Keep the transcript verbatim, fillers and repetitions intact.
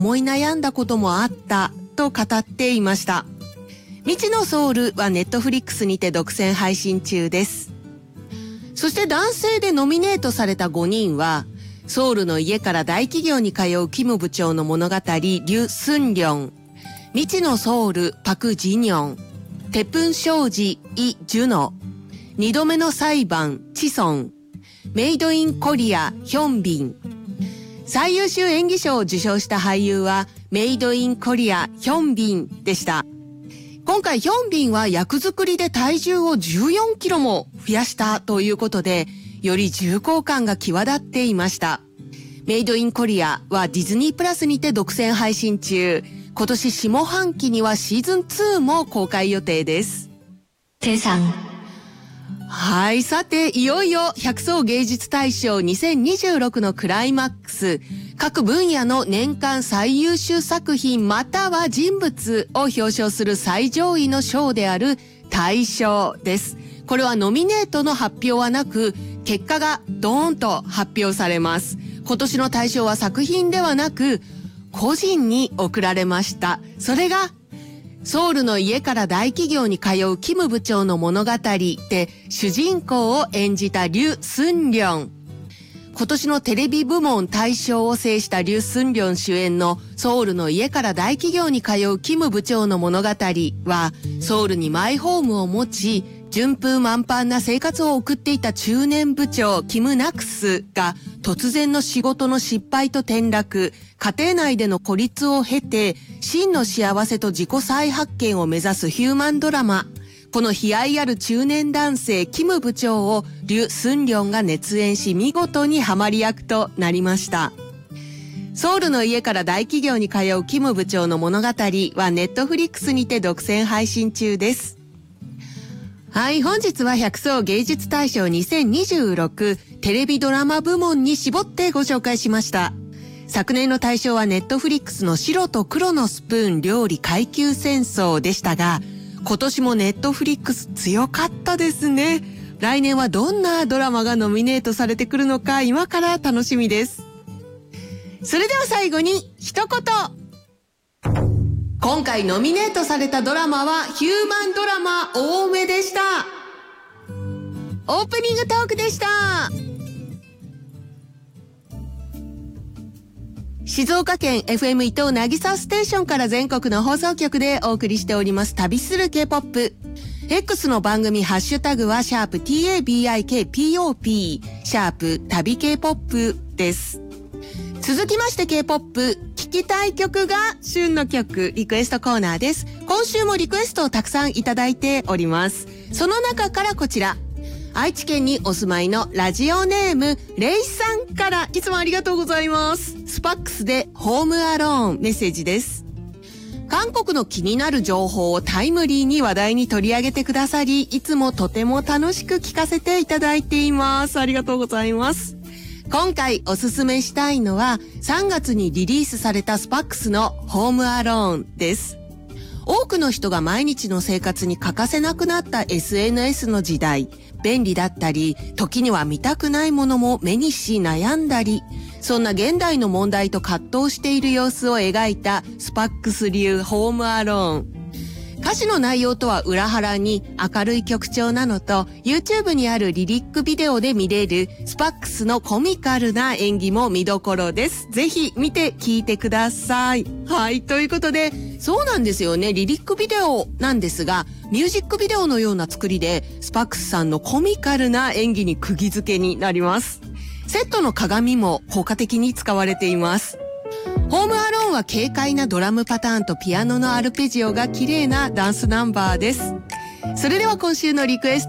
思い悩んだこともあったと語っていました。未知のソウルはネットフリックスにて独占配信中です。そして男性でノミネートされたごにんは、ソウルの家から大企業に通うキム部長の物語リュ・スンリョン、未知のソウルパク・ジニョン、テプン・ショウジ・イ・ジュノ、二度目の裁判チソン、メイドインコリアヒョンビン。最優秀演技賞を受賞した俳優はメイドインコリアヒョンビンでした。今回ヒョンビンは役作りで体重をじゅうよんキロも増やしたということで、より重厚感が際立っていました。メイドインコリアはディズニープラスにて独占配信中。今年下半期にはシーズンツーも公開予定です。はい、さていよいよ百総芸術大賞にせんにじゅうろくのクライマックス、各分野の年間最優秀作品または人物を表彰する最上位の賞である大賞です。これはノミネートの発表はなく、結果がドーンと発表されます。今年の大賞は作品ではなく個人に贈られました。それがソウルの家から大企業に通うキム部長の物語で主人公を演じたリュ・スンリョン。今年のテレビ部門大賞を制したリュ・スンリョン主演のソウルの家から大企業に通うキム部長の物語は、ソウルにマイホームを持ち順風満帆な生活を送っていた中年部長キム・ナクスが突然の仕事の失敗と転落、家庭内での孤立を経て真の幸せと自己再発見を目指すヒューマンドラマ。この悲哀ある中年男性キム部長をリュ・スンリョンが熱演し、見事にハマり役となりました。ソウルの家から大企業に通うキム部長の物語はネットフリックスにて独占配信中です。はい、本日は百総芸術大賞にせんにじゅうろくテレビドラマ部門に絞ってご紹介しました。昨年の大賞はネットフリックスの白と黒のスプーン料理階級戦争でしたが、今年もネットフリックス強かったですね。来年はどんなドラマがノミネートされてくるのか今から楽しみです。それでは最後に一言。今回ノミネートされたドラマはヒューマンドラマ多めでした。オープニングトークでした。静岡県 エフエム 伊東渚ステーションから全国の放送局でお送りしております旅する K-ポップ。X の番組ハッシュタグはシャープ ティーエービーアイケーピーオーピー シャープ旅 K-ポップです。続きまして K-ポップ 聞きたい曲が旬の曲リクエストコーナーです。今週もリクエストをたくさんいただいております。その中からこちら、愛知県にお住まいのラジオネームレイさんからいつもありがとうございます。スパックスでホームアローンメッセージです。韓国の気になる情報をタイムリーに話題に取り上げてくださり、いつもとても楽しく聞かせていただいています。ありがとうございます。今回おすすめしたいのはさんがつにリリースされたスパックスのホームアローンです。多くの人が毎日の生活に欠かせなくなった エスエヌエス の時代、便利だったり、時には見たくないものも目にし悩んだり、そんな現代の問題と葛藤している様子を描いたスパックス流ホームアローン。歌詞の内容とは裏腹に明るい曲調なのと YouTube にあるリリックビデオで見れるスパックスのコミカルな演技も見どころです。ぜひ見て聴いてください。はい、ということでそうなんですよね。リリックビデオなんですがミュージックビデオのような作りでスパックスさんのコミカルな演技に釘付けになります。セットの鏡も効果的に使われています。ホームアローンは軽快なドラムパターンとピアノのアルペジオが綺麗なダンスナンバーです。それでは今週のリクエスト